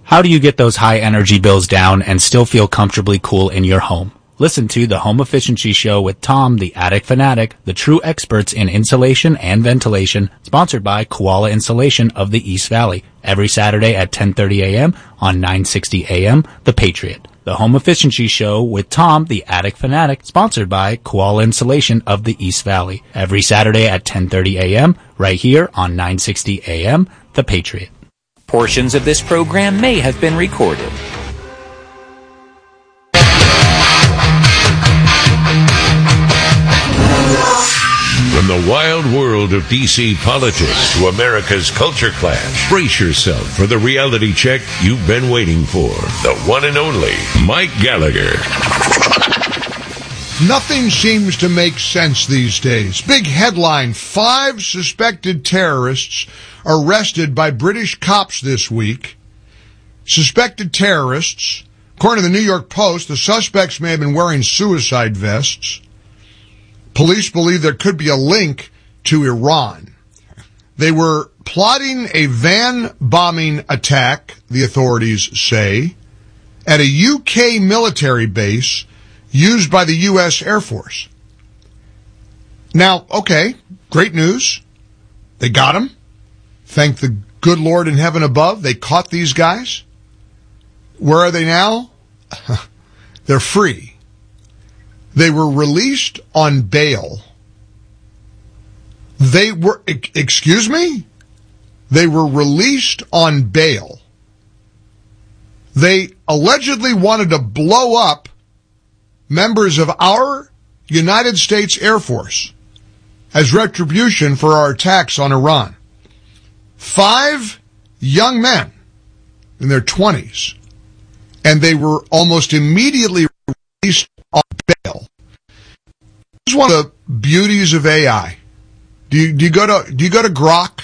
How do you get those high energy bills down and still feel comfortably cool in your home? Listen to the Home Efficiency Show with Tom, the Attic Fanatic, the true experts in insulation and ventilation, sponsored by Koala Insulation of the East Valley, every Saturday at 10:30 a.m. on 960 a.m. The Patriot. The Home Efficiency Show with Tom, the Attic Fanatic, sponsored by Koala Insulation of the East Valley, every Saturday at 10:30 a.m. right here on 960 a.m. The Patriot. Portions of this program may have been recorded. From the wild world of D.C. politics to America's culture clash, brace yourself for the reality check you've been waiting for. The one and only Mike Gallagher. Nothing seems to make sense these days. Big headline, 5 suspected terrorists arrested by British cops this week. Suspected terrorists. According to the New York Post, the suspects may have been wearing suicide vests. Police believe there could be a link to Iran. They were plotting a van bombing attack, the authorities say, at a UK military base used by the U.S. Air Force. Now, okay, great news. They got them. Thank the good Lord in heaven above. They caught these guys. Where are they now? They're free. They were released on bail. They were released on bail. They allegedly wanted to blow up members of our United States Air Force as retribution for our attacks on Iran. 5 young men in their 20s, and they were almost immediately released on bail. This is one of the beauties of AI. Do you go to Grok,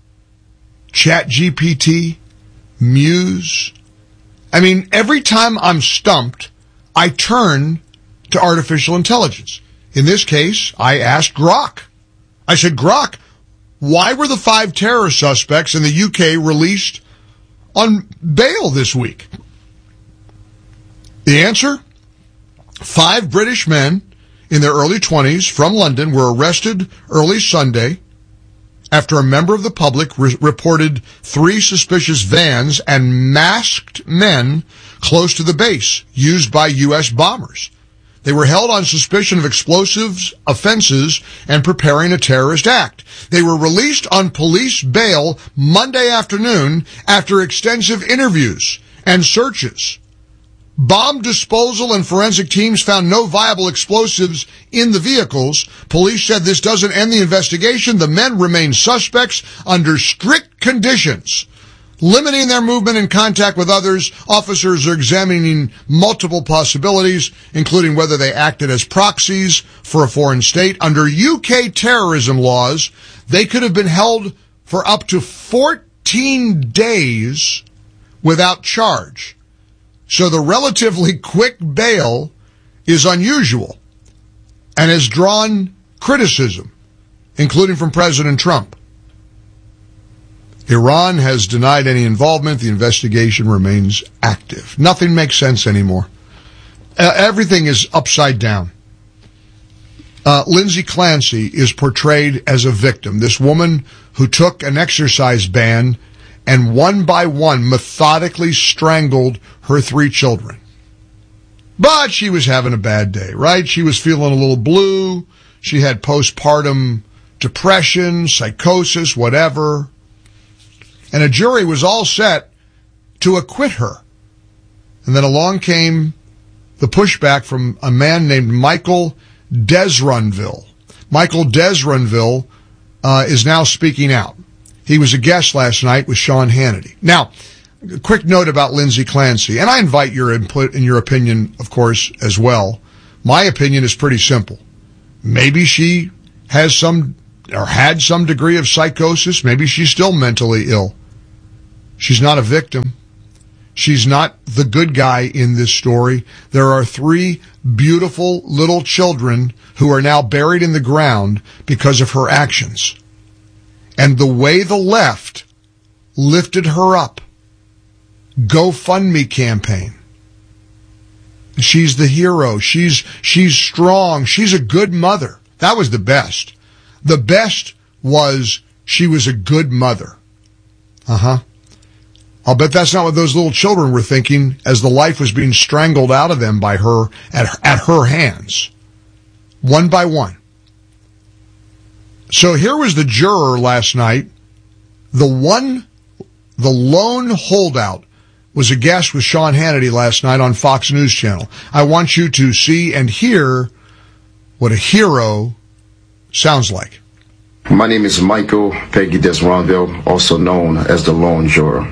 ChatGPT, Muse? I mean, every time I'm stumped, I turn to artificial intelligence. In this case, I asked Grok. I said, Grok, why were the 5 terror suspects in the UK released on bail this week? The answer? 5 British men in their early 20s from London were arrested early Sunday after a member of the public reported 3 suspicious vans and masked men close to the base used by U.S. bombers. They were held on suspicion of explosives offenses and preparing a terrorist act. They were released on police bail Monday afternoon after extensive interviews and searches. Bomb disposal and forensic teams found no viable explosives in the vehicles. Police said this doesn't end the investigation. The men remain suspects under strict conditions, limiting their movement and contact with others. Officers are examining multiple possibilities, including whether they acted as proxies for a foreign state. Under UK terrorism laws, they could have been held for up to 14 days without charge. So the relatively quick bail is unusual and has drawn criticism, including from President Trump. Iran has denied any involvement. The investigation remains active. Nothing makes sense anymore. Everything is upside down. Lindsay Clancy is portrayed as a victim. This woman who took an exercise band and one by one methodically strangled her 3 children. But she was having a bad day, right? She was feeling a little blue. She had postpartum depression, psychosis, whatever. And a jury was all set to acquit her. And then along came the pushback from a man named Michael Desrunville. Michael Desrunville is now speaking out. He was a guest last night with Sean Hannity. Now, a quick note about Lindsay Clancy, and I invite your input and your opinion, of course, as well. My opinion is pretty simple. Maybe she has some, or had some degree of psychosis. Maybe she's still mentally ill. She's not a victim. She's not the good guy in this story. There are 3 beautiful little children who are now buried in the ground because of her actions. And the way the left lifted her up GoFundMe campaign. She's the hero. She's strong. She's a good mother. That was the best. The best was she was a good mother. I'll bet that's not what those little children were thinking as the life was being strangled out of them by her at her hands, one by one. So here was the juror last night. The lone holdout was a guest with Sean Hannity last night on Fox News Channel. I want you to see and hear what a hero sounds like. My name is Michael Peggy Desronville, also known as the lone juror.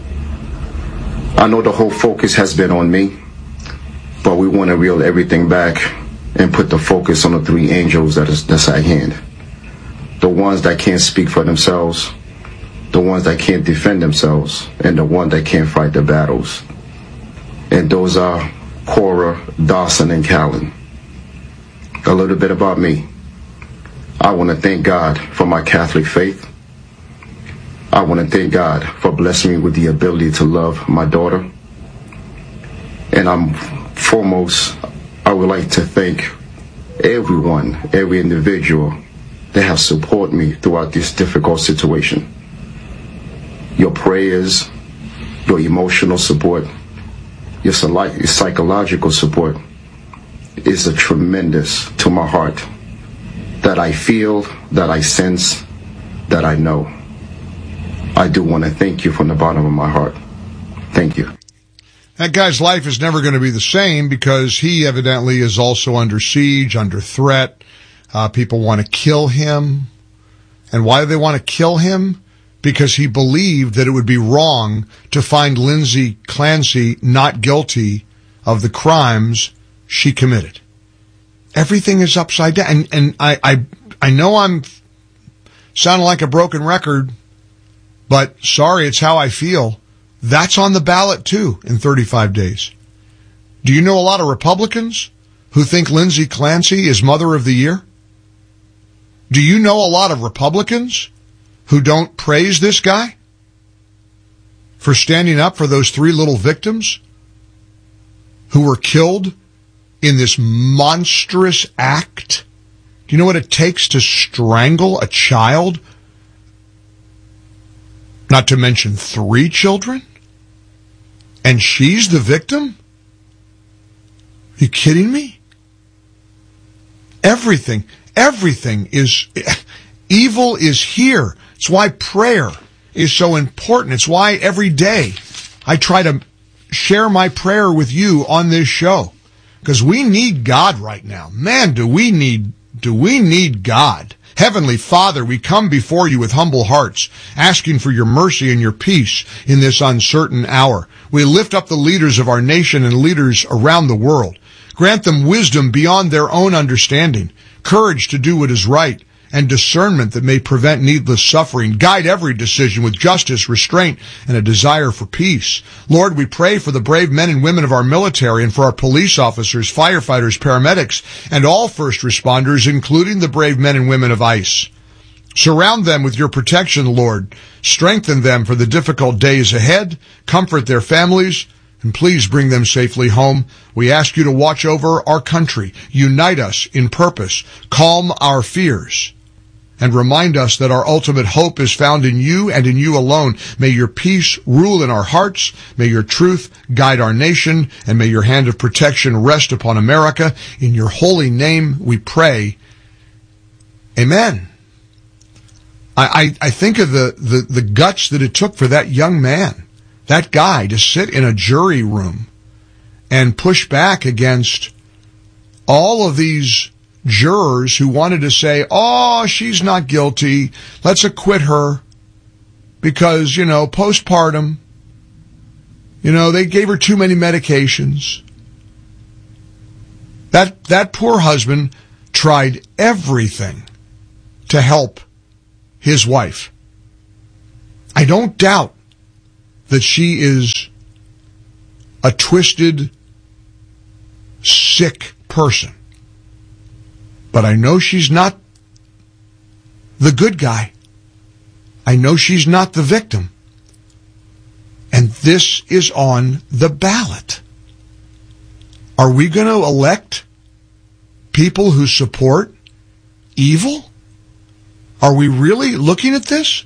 I know the whole focus has been on me, but we want to reel everything back and put the focus on the three angels that's at hand. The ones that can't speak for themselves, the ones that can't defend themselves, and the ones that can't fight the battles. And those are Cora, Dawson, and Callan. A little bit about me. I want to thank God for my Catholic faith. I want to thank God for blessing me with the ability to love my daughter. And foremost, I would like to thank everyone, every individual that have supported me throughout this difficult situation. Your prayers, your emotional support, your psychological support is a tremendous to my heart that I feel, that I sense, that I know. I do want to thank you from the bottom of my heart. Thank you. That guy's life is never going to be the same because he evidently is also under siege, under threat. People want to kill him. And why do they want to kill him? Because he believed that it would be wrong to find Lindsay Clancy not guilty of the crimes she committed. Everything is upside down. And I know I'm sounding like a broken record, but sorry, it's how I feel. That's on the ballot too in 35 days. Do you know a lot of Republicans who think Lindsay Clancy is Mother of the Year? Do you know a lot of Republicans who don't praise this guy for standing up for those three little victims who were killed in this monstrous act? Do you know what it takes to strangle a child? Not to mention 3 children? And she's the victim? Are you kidding me? Everything is, evil is here. It's why prayer is so important. It's why every day I try to share my prayer with you on this show. Because we need God right now. Man, do we need God. Heavenly Father, we come before you with humble hearts, asking for your mercy and your peace in this uncertain hour. We lift up the leaders of our nation and leaders around the world. Grant them wisdom beyond their own understanding, courage to do what is right, and discernment that may prevent needless suffering. Guide every decision with justice, restraint, and a desire for peace. Lord, we pray for the brave men and women of our military and for our police officers, firefighters, paramedics, and all first responders, including the brave men and women of ICE. Surround them with your protection, Lord. Strengthen them for the difficult days ahead. Comfort their families. And please bring them safely home. We ask you to watch over our country. Unite us in purpose. Calm our fears. And remind us that our ultimate hope is found in you and in you alone. May your peace rule in our hearts. May your truth guide our nation. And may your hand of protection rest upon America. In your holy name we pray. Amen. I think of the guts that it took for that young man, that guy, to sit in a jury room and push back against all of these jurors who wanted to say, oh, she's not guilty, let's acquit her because, postpartum, they gave her too many medications. That poor husband tried everything to help his wife. I don't doubt that she is a twisted, sick person. But I know she's not the good guy. I know she's not the victim. And this is on the ballot. Are we going to elect people who support evil? Are we really looking at this?